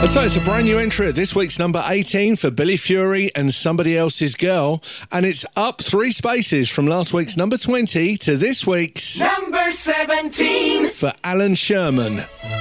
So it's a brand new entry at this week's number 18 for Billy Fury and Somebody Else's Girl, and it's up 3 spaces from last week's number 20 to this week's number 17 for Alan Sherman.